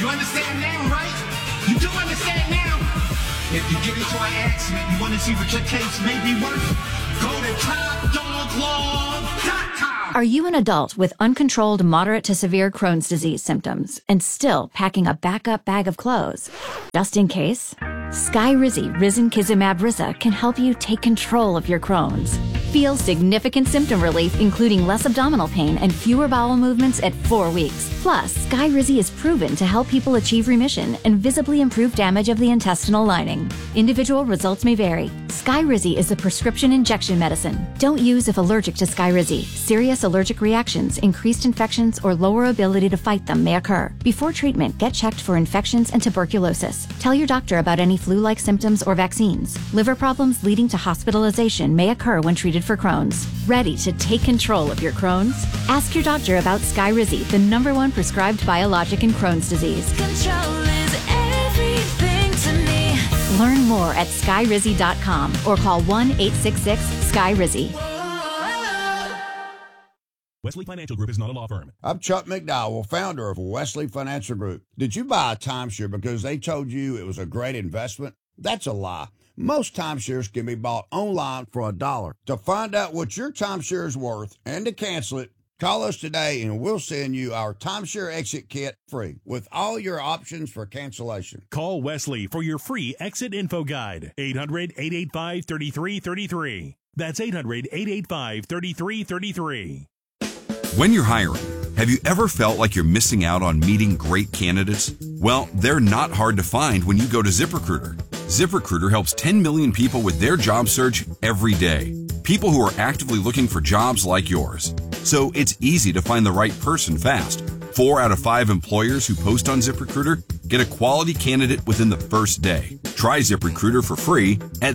understand now, right? You do understand now? If you get into an accident, you want to see what your case may be worth, go to TopDogLaw.com. Are you an adult with uncontrolled moderate to severe Crohn's disease symptoms and still packing a backup bag of clothes? Just in case, Skyrizi Risankizumab Riza can help you take control of your Crohn's. Feel significant symptom relief, including less abdominal pain and fewer bowel movements at 4 weeks. Plus, Skyrizi is proven to help people achieve remission and visibly improve damage of the intestinal lining. Individual results may vary. Skyrizi is a prescription injection medicine. Don't use if allergic to Skyrizi. Serious allergic reactions, increased infections, or lower ability to fight them may occur. Before treatment, get checked for infections and tuberculosis. Tell your doctor about any flu-like symptoms or vaccines. Liver problems leading to hospitalization may occur when treated for Crohn's. Ready to take control of your Crohn's? Ask your doctor about Skyrizi, the #1 prescribed biologic in Crohn's disease. Control is everything to me. Learn more at Skyrizi.com or call 1-866-SKYRIZI. Wesley Financial Group is not a law firm. I'm Chuck McDowell, founder of Wesley Financial Group. Did you buy a timeshare because they told you it was a great investment? That's a lie. Most timeshares can be bought online for $1. To find out what your timeshare is worth and to cancel it, call us today and we'll send you our timeshare exit kit free with all your options for cancellation. Call Wesley for your free exit info guide. 800-885-3333. That's 800-885-3333. When you're hiring, have you ever felt like you're missing out on meeting great candidates? Well, they're not hard to find when you go to ZipRecruiter. ZipRecruiter helps 10 million people with their job search every day. People who are actively looking for jobs like yours. So it's easy to find the right person fast. 4 out of 5 employers who post on ZipRecruiter get a quality candidate within the first day. Try ZipRecruiter for free at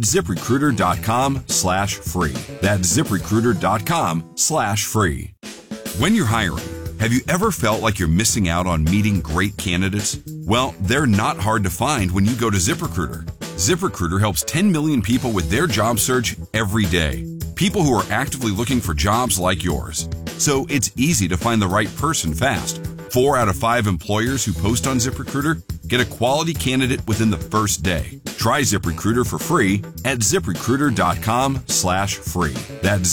ZipRecruiter.com/free. That's ZipRecruiter.com/free. When you're hiring, have you ever felt like you're missing out on meeting great candidates? Well, they're not hard to find when you go to ZipRecruiter. ZipRecruiter helps 10 million people with their job search every day. People who are actively looking for jobs like yours. So it's easy to find the right person fast. 4 out of 5 employers who post on ZipRecruiter get a quality candidate within the first day. Try ZipRecruiter for free at ZipRecruiter.com/free. That's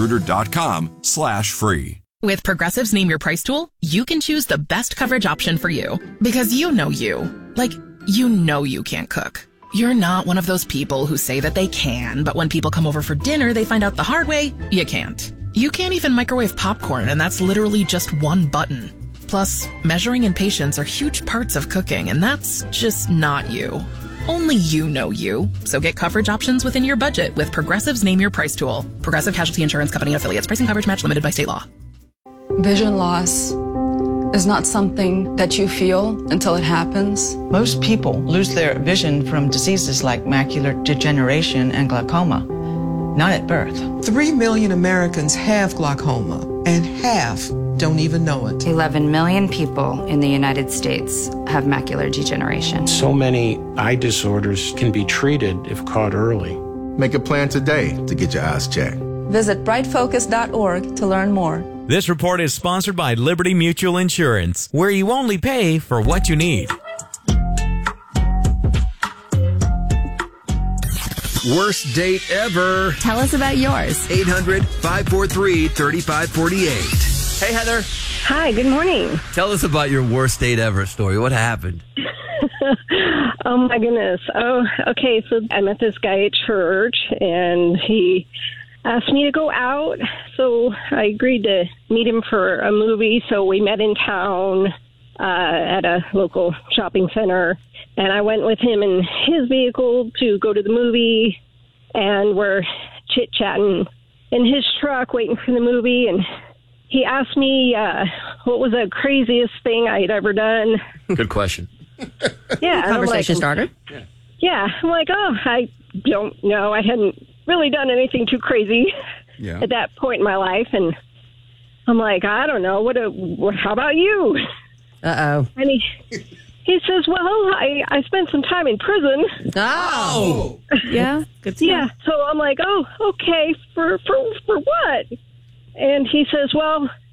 ZipRecruiter.com/free. With Progressive's Name Your Price tool, you can choose the best coverage option for you. Because you know you. Like, you know you can't cook. You're not one of those people who say that they can, but when people come over for dinner, they find out the hard way, you can't. You can't even microwave popcorn, and that's literally just one button. Plus, measuring and patience are huge parts of cooking, and that's just not you. Only you know you. So get coverage options within your budget with Progressive's Name Your Price tool. Progressive Casualty Insurance Company and affiliates. Pricing coverage match limited by state law. Vision loss is not something that you feel until it happens. Most people lose their vision from diseases like macular degeneration and glaucoma, not at birth. 3 million Americans have glaucoma, and half don't even know it. 11 million people in the United States have macular degeneration. So many eye disorders can be treated if caught early. Make a plan today to get your eyes checked. Visit brightfocus.org to learn more. This report is sponsored by Liberty Mutual Insurance, where you only pay for what you need. Worst date ever. Tell us about yours. 800-543-3548. Hey, Heather. Hi, good morning. Tell us about your worst date ever story. What happened? Oh, my goodness. Oh, okay. So I met this guy at church, and he asked me to go out. So I agreed to meet him for a movie. So we met in town at a local shopping center. And I went with him in his vehicle to go to the movie. And we're chit-chatting in his truck waiting for the movie. And he asked me what was the craziest thing I had ever done. Good question. Yeah. Conversation started. Yeah. I'm like, oh, I don't know. I hadn't really done anything too crazy at that point in my life. And I'm like, I don't know. How about you? Uh-oh. And he says, well, I spent some time in prison. Oh. Yeah. Good to know. Yeah. So I'm like, oh, okay. For what? And he says, well,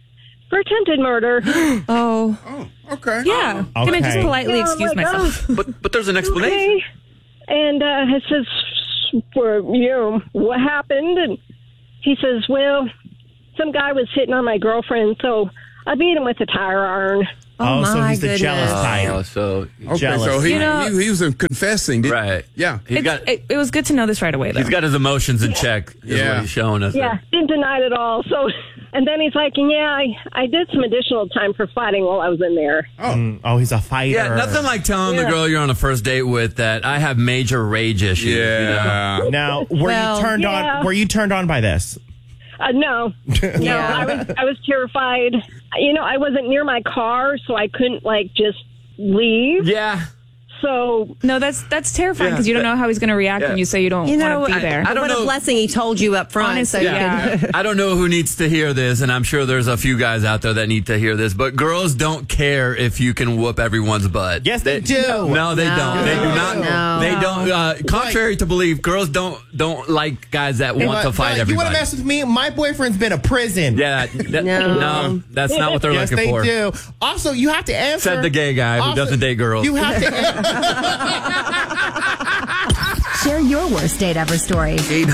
for attempted murder. Oh, okay. Yeah. Can I just politely excuse myself? But there's an explanation. Okay. And it says, well, what happened? And he says, well, some guy was hitting on my girlfriend, so I beat him with a tire iron. Oh, so my he's the jealous goodness. type. Oh, so Jealous. So he was confessing. right. Yeah. It was good to know this right away, though. He's got his emotions in check. Is what he's showing us. Yeah, didn't deny it at all. So, and then he's like, yeah, I did some additional time for fighting while I was in there. Oh, he's a fighter. Yeah, nothing like telling the girl you're on a first date with that I have major rage issues. Yeah. You know? Now, were you turned on by this? No, I was terrified. I wasn't near my car, so I couldn't just leave. Yeah. So no, that's terrifying because you don't know how he's going to react when you say you don't want to be there. I don't know. What a blessing he told you up front. Honestly, I don't know who needs to hear this, and I'm sure there's a few guys out there that need to hear this, but girls don't care if you can whoop everyone's butt. Yes, they do. No, they don't. They do not. No. They don't. Contrary to belief, girls don't like guys that want to fight everybody. You want to mess with me? My boyfriend's been to prison. Yeah. No, that's not what they're looking for. Yes, they do. Also, you have to answer. Said the gay guy who doesn't date girls. You have to Share your worst date ever story.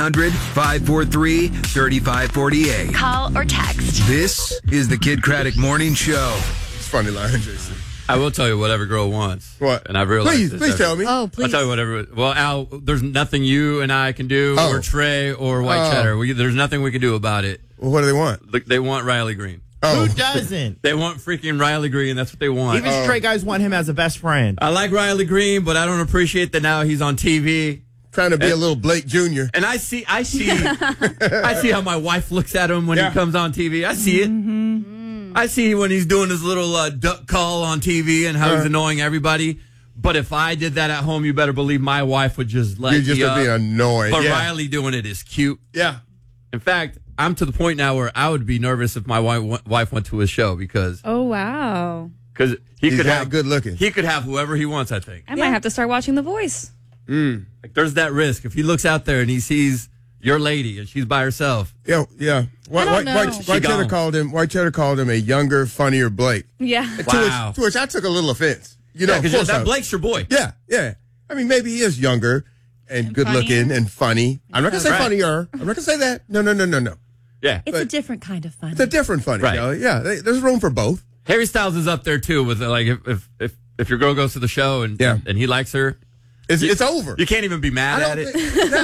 800-543-3548. Call or text. This is the Kid Craddock Morning Show. It's funny line, Jason. I will tell you what every girl wants. What? And I've realized Please tell me. Oh, please. I'll tell you whatever. Well, Al, there's nothing you and I can do, or Trey, or White Cheddar. There's nothing we can do about it. Well, what do they want? Look, they want Riley Green. Who doesn't? They want freaking Riley Green. That's what they want. Even straight guys want him as a best friend. I like Riley Green, but I don't appreciate that now he's on TV. Trying to be a little Blake Jr. And I see I see how my wife looks at him when he comes on TV. I see it. Mm-hmm. I see when he's doing his little duck call on TV and how he's annoying everybody. But if I did that at home, you better believe my wife would just let me up. You're just be annoyed. But Riley doing it is cute. Yeah. In fact, I'm to the point now where I would be nervous if my wife went to his show because because he could have good looking. He could have whoever he wants. I think I might have to start watching The Voice. Like there's that risk if he looks out there and he sees your lady and she's by herself. Yeah. White Cheddar called him a younger, funnier Blake. Yeah. To which I took a little offense. Because that Blake's your boy. Yeah. I mean, maybe he is younger and good looking and funny. I'm not gonna say funnier. I'm not gonna say that. No. Yeah. It's a different kind of funny. It's a different funny. Right. Yeah. There's room for both. Harry Styles is up there too with like if your girl goes to the show and he likes her. It's over. You can't even be mad at it.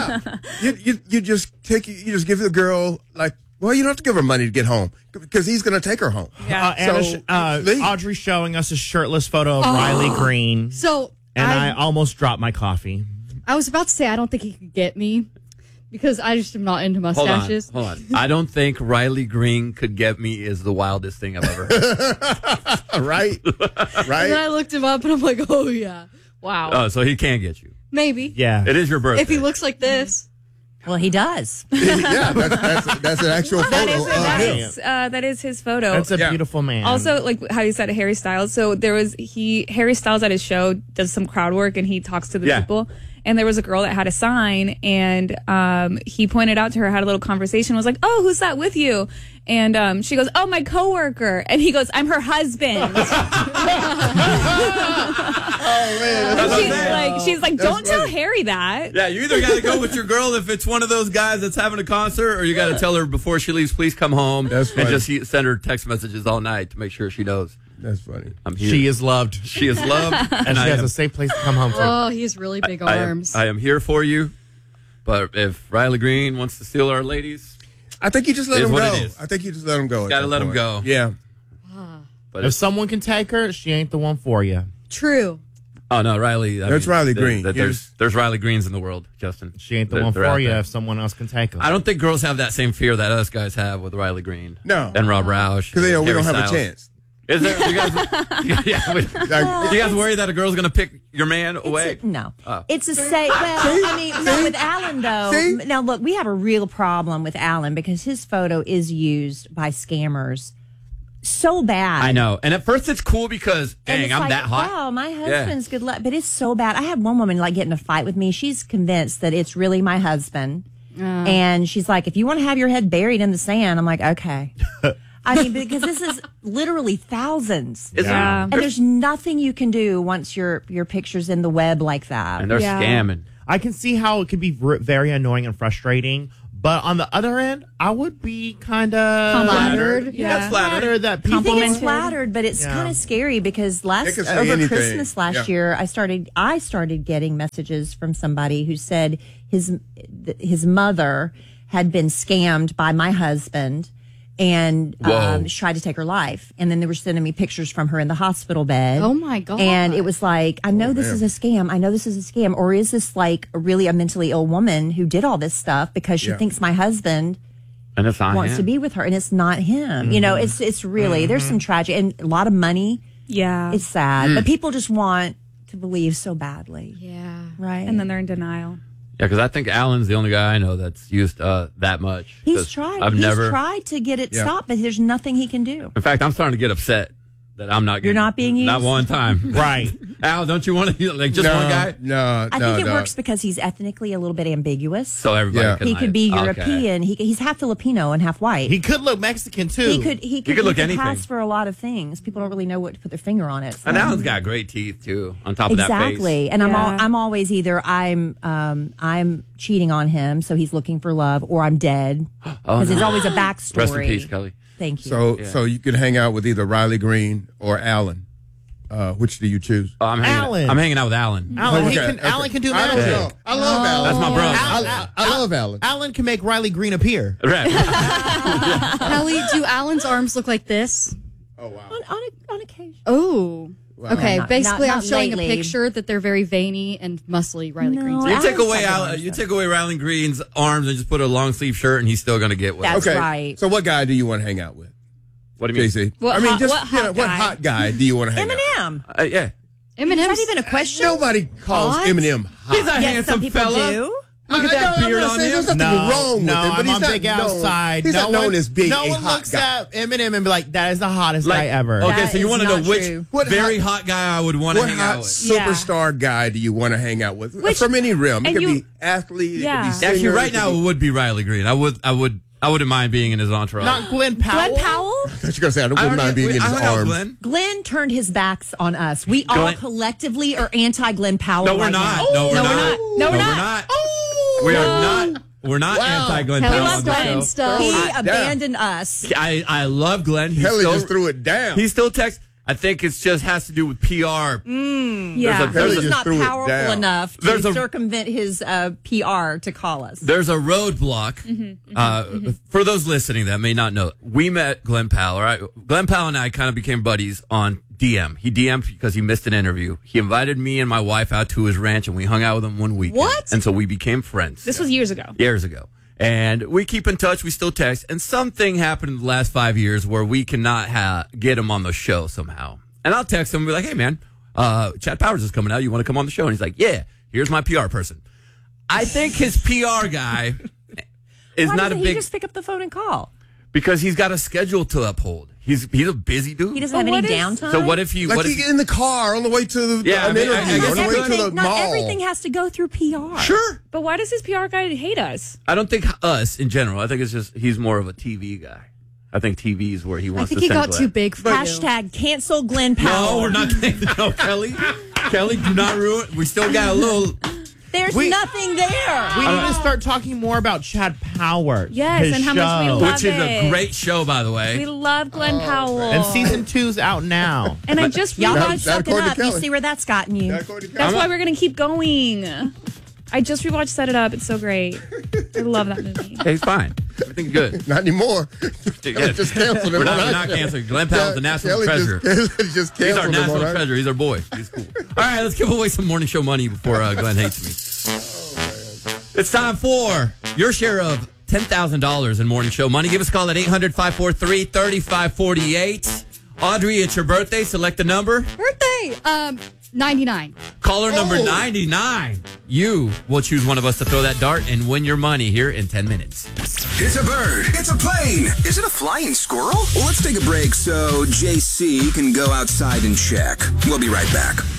You just give the girl well, you don't have to give her money to get home because he's going to take her home. Yeah. Audrey's showing us a shirtless photo of Riley Green. And I almost dropped my coffee. I was about to say I don't think he could get me because I just am not into mustaches. Hold on. I don't think Riley Green could get me is the wildest thing I've ever heard. Right. And then I looked him up and I'm like, oh yeah. Wow. Oh, so he can get you. Maybe. Yeah. It is your birthday. If he looks like this. Well, he does. Yeah, that's an actual photo. That is his photo. That's a beautiful man. Also, like how you said, Harry Styles. So Harry Styles at his show does some crowd work and he talks to the people. And there was a girl that had a sign and he pointed out to her, had a little conversation, was like, oh, who's that with you? And she goes, oh, my coworker. And he goes, I'm her husband. She's like, don't tell Harry that. Yeah, you either got to go with your girl if it's one of those guys that's having a concert, or you got to tell her before she leaves, please come home. That's funny. And just send her text messages all night to make sure she knows. That's funny. I'm here. She is loved. She is loved. And she has a safe place to come home to. Oh, he has really big arms. I am here for you. But if Riley Green wants to steal our ladies, I think you just let him go. I think you just let him go. Got to let him go. Yeah. But if someone can take her, she ain't the one for you. True. Oh no, Riley. That's Riley Green. There's Riley Greens in the world, Justin. She ain't the one for you if someone else can take her. I don't think girls have that same fear that us guys have with Riley Green. No. And Rob Roush. Because we don't have a chance. Is there? You guys worry that a girl's gonna pick your man away? No. It's a say. Well, I mean, no, with Alan though. Now look, we have a real problem with Alan because his photo is used by scammers so bad. I know. And at first it's cool because, dang, I'm that hot. Wow, my husband's good luck. But it's so bad. I had one woman get in a fight with me. She's convinced that it's really my husband. And she's like, if you want to have your head buried in the sand, I'm like, okay. I mean, because this is literally thousands. Yeah. And there's nothing you can do once your picture's in the web like that. And they're scamming. I can see how it could be very annoying and frustrating. But on the other end, I would be kind of flattered. Yeah, flattered that people. I think it's flattered, but it's kind of scary because over Christmas last year, I started getting messages from somebody who said his mother had been scammed by my husband and tried to take her life. And then they were sending me pictures from her in the hospital bed. Oh, my God. And it was like, I know this is a scam. I know this is a scam. Or is this like really a mentally ill woman who did all this stuff because she thinks my husband and it's not wants to be with her and it's not him? You know, it's really, there's some tragic and a lot of money. Yeah. It's sad. But people just want to believe so badly. Yeah. Right. And then they're in denial. Yeah, because I think Alan's the only guy I know that's used that much. He's tried. He's tried to get it stopped, but there's nothing he can do. In fact, I'm starting to get upset that I'm not. You're not being used? Not one time. Right. Al, don't you want to like just one guy? No, I think it works because he's ethnically a little bit ambiguous. So everybody can he could be Okay. European. He's half Filipino and half white. He could look Mexican too. He could look anything. pass for a lot of things. People don't really know what to put their finger on it. So. And Alan's got great teeth too. On top of that face. Exactly. And I'm always either I'm cheating on him, so he's looking for love, or I'm dead because there's always a backstory. Rest in peace, Kelly. Thank you. So you could hang out with either Riley Green or Alan. Which do you choose? I'm hanging out with Alan. Alan can do that. I love Alan. That's my brother. I love Alan. Alan can make Riley Green appear. Right. Kelly, do Alan's arms look like this? Oh, wow. On occasion. Oh. Wow. Okay, Not basically, I'm showing lately. a picture that they're very veiny and muscly. Riley Green's. You take away Alan's you take away Riley Green's arms and just put a long sleeve shirt, and he's still going to get one. That's right. So what guy do you want to hang out with? What do you mean? JC? What hot guy do you want to hang out with? Eminem. Yeah. Is that even a question? Nobody calls Eminem hot. He's a handsome some people fella. do. Look at that beard on him. There's nothing wrong with him, but I'm he's on not Big known- Outside. He's not known as being no a one hot looks guy. at Eminem and be like, that is the hottest guy ever. Okay, That so you is want to know not which true. very hot guy I would want to What hang hot out with? superstar guy do you want to hang out with? From any realm. It and could you- be athlete. Yeah. It could be singer, Actually, right it could now be- it would be Riley Green. I wouldn't mind being in his entourage. Not Glenn Powell. Glenn Powell? I thought you were going to say I wouldn't mind being in his I hung out with arms. Glenn. Glenn turned his backs on us. We all Glenn- collectively are anti-Glenn Powell. No, we're right not. now. No, we're No, not. we're not. No, we're not. We are not. We're not anti Glenn Kelly Powell loves on the Glenn show. stuff. He Hot abandoned us. I love Glenn. He Kelly still, just threw it down. He still texts. I think it just has to do with PR. Yeah. Kelly He's just not threw it powerful down. enough There's to a- circumvent his PR to call us. There's a roadblock. For those listening that may not know, we met Glenn Powell. All right, Glenn Powell and I kind of became buddies on DM. He DM'd because he missed an interview. He invited me and my wife out to his ranch, and we hung out with him one weekend. What? And so we became friends. This was years ago. Years ago. And we keep in touch. We still text. And something happened in the last 5 years where we cannot get him on the show somehow. And I'll text him and be like, hey, man, Chad Powers is coming out. You want to come on the show? And he's like, yeah, here's my PR person. I think his PR guy is Why not doesn't a big... he just pick up the phone and call? Because he's got a schedule to uphold. He's a busy dude. He doesn't have any downtime. So what if he... Like what he if get in the car on the way to the, Yeah, an I mean, interview, I guess on the way to the everything, not mall. everything has to go through PR. Sure. But why does his PR guy hate us? I don't think us in general. I think it's just he's more of a TV guy. I think TV is where he I wants think to he got send too Glenn. big for you. Hashtag cancel Glenn Powell. No, we're not. No, Kelly. Kelly, do not ruin. We still got a little. There's nothing there. We need to start talking more about Chad Powers. Yes, his and how much we show. love Which is a it. great show, by the way. We love Glenn Powell. And season 2's out now. And I just Y'all rewatched. keep sucking according to up. You Kelly. see where that's gotten you. That's why we're gonna keep going. I just rewatched Set It Up. It's so great. I love that movie. Hey, he's fine. Everything's good. Not anymore. Yeah. Just canceled him. We're on our not show. canceling. Glenn Powell's the national Kelly treasure. Just He's our canceled him national on our- treasure. He's our boy. He's cool. All right, let's give away some morning show money before Glenn hates me. It's time for your share of $10,000 in morning show money. Give us a call at 800-543-3548. Audrey, it's your birthday. Select a number. Birthday, 99. Caller number 99. You will choose one of us to throw that dart and win your money here in 10 minutes. It's a bird. It's a plane. Is it a flying squirrel? Well, let's take a break so JC can go outside and check. We'll be right back.